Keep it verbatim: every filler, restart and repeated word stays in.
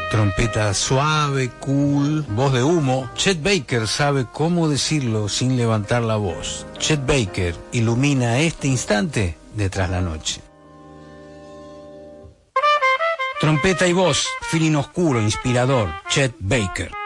Trompeta suave, cool, voz de humo. Chet Baker sabe cómo decirlo sin levantar la voz. Chet Baker ilumina este instante de Tras la Noche. Trompeta y voz, feeling oscuro, inspirador. Chet Baker.